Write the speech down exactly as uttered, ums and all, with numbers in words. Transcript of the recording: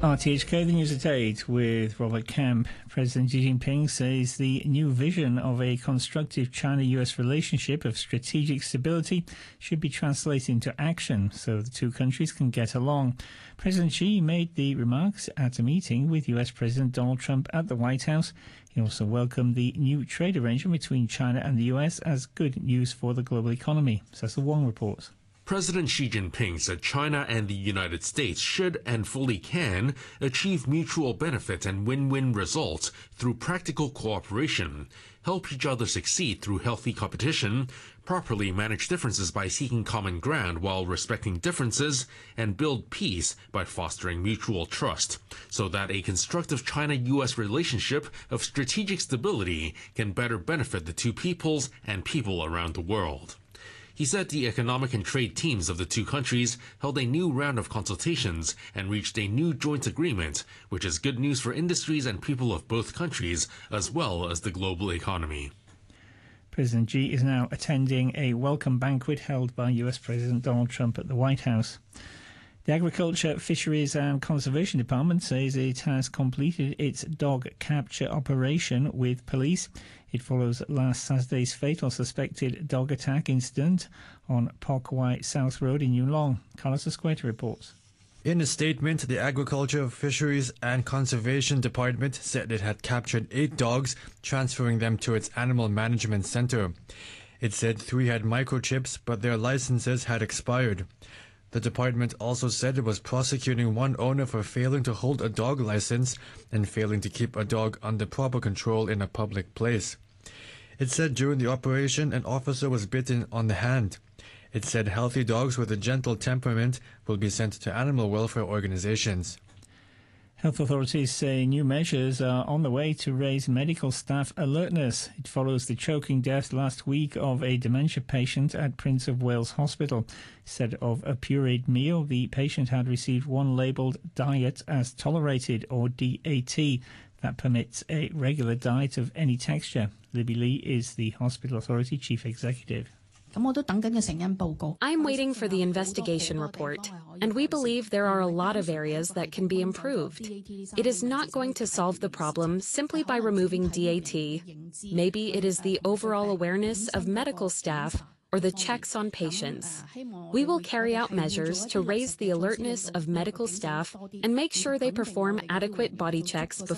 R T H K, the news at eight with Robert Camp. President Xi Jinping says the new vision of a constructive China-U S relationship of strategic stability should be translated into action so the two countries can get along. President Xi made the remarks at a meeting with U S President Donald Trump at the White House. He also welcomed the new trade arrangement between China and the U S as good news for the global economy. Cecil Wong reports. President Xi Jinping said China and the United States should and fully can achieve mutual benefit and win-win results through practical cooperation, help each other succeed through healthy competition, properly manage differences by seeking common ground while respecting differences, and build peace by fostering mutual trust, so that a constructive China-U S relationship of strategic stability can better benefit the two peoples and people around the world. He said the economic and trade teams of the two countries held a new round of consultations and reached a new joint agreement, which is good news for industries and people of both countries, as well as the global economy. President Xi is now attending a welcome banquet held by U S President Donald Trump at the White House. The Agriculture, Fisheries and Conservation Department says it has completed its dog capture operation with police. It follows last Saturday's fatal suspected dog attack incident on Pok Wai South Road in Yuen Carlos Escueta reports. In a statement, the Agriculture, Fisheries and Conservation Department said it had captured eight dogs, transferring them to its Animal Management Center. It said three had microchips, but their licenses had expired. The department also said it was prosecuting one owner for failing to hold a dog license and failing to keep a dog under proper control in a public place. It said during the operation an officer was bitten on the hand. It said healthy dogs with a gentle temperament will be sent to animal welfare organizations. Health authorities say new measures are on the way to raise medical staff alertness. It follows the choking death last week of a dementia patient at Prince of Wales Hospital. Instead of a pureed meal, the patient had received one labelled diet as tolerated, or D A T, that permits a regular diet of any texture. Libby Lee is the hospital authority chief executive. I'm waiting for the investigation report, and we believe there are a lot of areas that can be improved. It is not going to solve the problem simply by removing D A T. Maybe it is the overall awareness of medical staff or the checks on patients. We will carry out measures to raise the alertness of medical staff and make sure they perform adequate body checks before